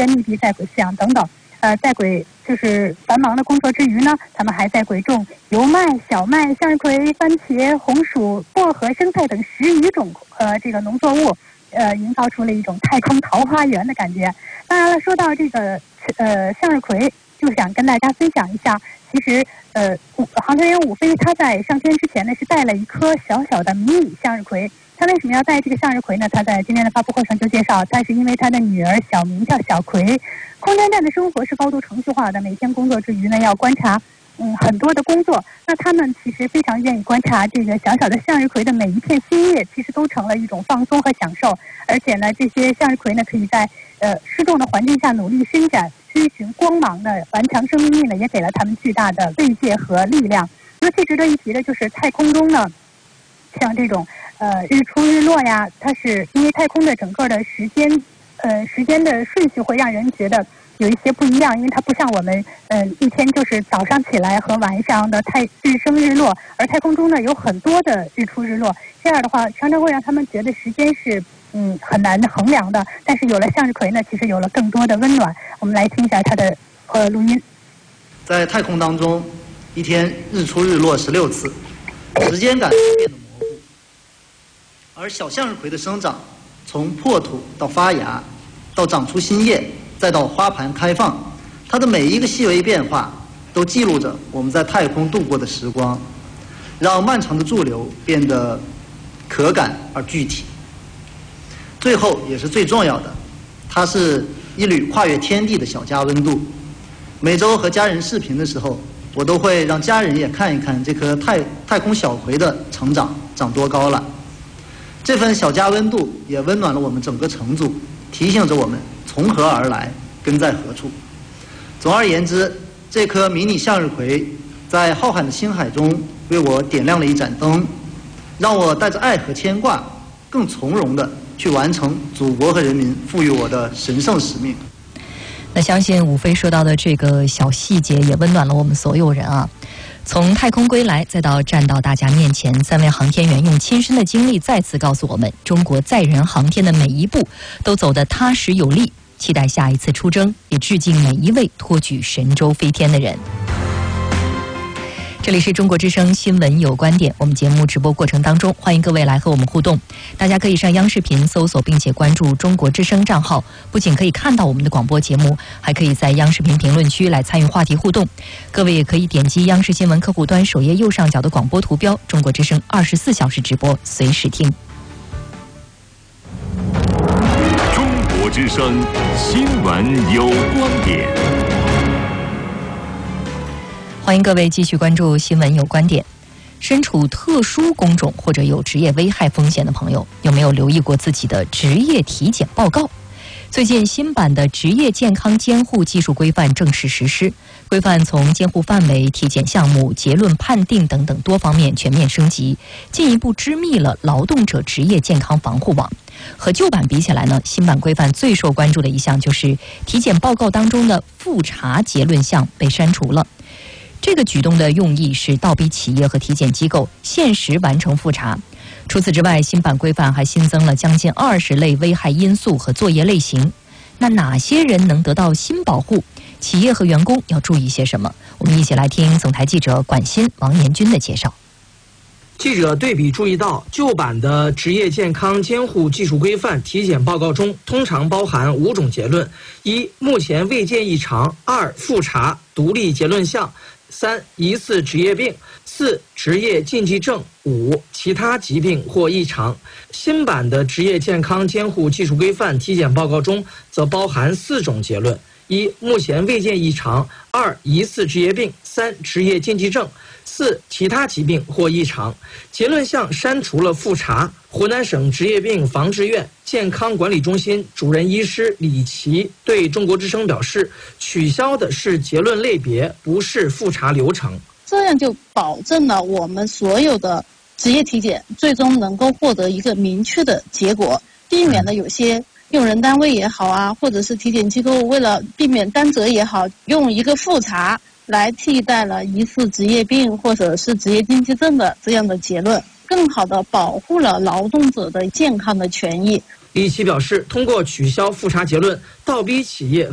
间密闭在轨饲养等等。在轨就是繁忙的工作之余呢，他们还在轨种油麦、小麦、向日葵、番茄、红薯、薄荷、生菜等10余种这个农作物，营造出了一种太空桃花源的感觉。当然了，说到这个向日葵，就想跟大家分享一下，其实航天员伍飞他在上天之前呢是带了一颗小小的迷你向日葵。他为什么要带这个向日葵呢？他在今天的发布会上就介绍，他是因为他的女儿小名叫小葵。空间站的生活是高度程序化的，每天工作之余呢要观察很多的工作。那他们其实非常愿意观察这个小小的向日葵的每一片新叶，其实都成了一种放松和享受。而且呢，这些向日葵呢可以在失重的环境下努力伸展，追寻光芒的顽强生命力呢，也给了他们巨大的慰藉和力量。尤其值得一提的就是太空中呢，像这种日出日落呀，它是因为太空的整个的时间的顺序会让人觉得有一些不一样，因为它不像我们一天就是早上起来和晚上的日升日落，而太空中呢有很多的日出日落，这样的话常常会让他们觉得时间是很难衡量的。但是有了向日葵呢，其实有了更多的温暖。我们来听一下它的录音。 在太空当中，一天日出日落16次，时间感变得模糊。而小向日葵的生长，从破土到发芽，到长出新叶，再到花盘开放，它的每一个细微变化都记录着我们在太空度过的时光，让漫长的驻留变得可感而具体。最后也是最重要的，它是一缕跨越天地的小家温度。每周和家人视频的时候，我都会让家人也看一看这棵太空小葵的成长长多高了。这份小家温度也温暖了我们整个乘组，提醒着我们从何而来，根在何处。总而言之，这颗迷你向日葵在浩瀚的星海中为我点亮了一盏灯，让我带着爱和牵挂，更从容地去完成祖国和人民赋予我的神圣使命。 那相信伍飞说到的这个小细节也温暖了我们所有人啊。从太空归来再到站到大家面前，3位航天员用亲身的经历再次告诉我们，中国载人航天的每一步都走得踏实有力，期待下一次出征，也致敬每一位托举神舟飞天的人。这里是中国之声新闻有观点，我们节目直播过程当中，欢迎各位来和我们互动。大家可以上央视频搜索并且关注中国之声账号，不仅可以看到我们的广播节目，还可以在央视频评论区来参与话题互动。各位也可以点击央视新闻客户端首页右上角的广播图标，中国之声24小时直播，随时听。 中国之声新闻有观点。 欢迎各位继续关注新闻有观点。身处特殊工种或者有职业危害风险的朋友，有没有留意过自己的职业体检报告？最近新版的职业健康监护技术规范正式实施，规范从监护范围、体检项目、结论判定等等多方面全面升级，进一步织密了劳动者职业健康防护网。和旧版比起来呢，新版规范最受关注的一项就是体检报告当中的复查结论项被删除了。这个举动的用意是倒逼企业和体检机构限时完成复查。除此之外，新版规范还新增了将近20类危害因素和作业类型。那哪些人能得到新保护？企业和员工要注意些什么？我们一起来听总台记者管欣、王延军的介绍。 记者对比注意到，旧版的职业健康监护技术规范体检报告中，通常包含5种结论：一、目前未见异常；二、复查独立结论项；3、疑似职业病； 4、职业禁忌症； 5、其他疾病或异常。新版的职业健康监护技术规范体检报告中，则包含4种结论：一、目前未见异常；二、疑似职业病；三、职业禁忌症；四、其他疾病或异常。结论项删除了复查。湖南省职业病防治院健康管理中心主任医师李琦对中国之声表示，取消的是结论类别，不是复查流程。 这样就保证了我们所有的职业体检最终能够获得一个明确的结果，避免了有些用人单位也好啊，或者是体检机构为了避免担责也好，用一个复查来替代了疑似职业病或者是职业禁忌症的这样的结论，更好地保护了劳动者的健康的权益。 李琦表示，通过取消复查结论，倒逼企业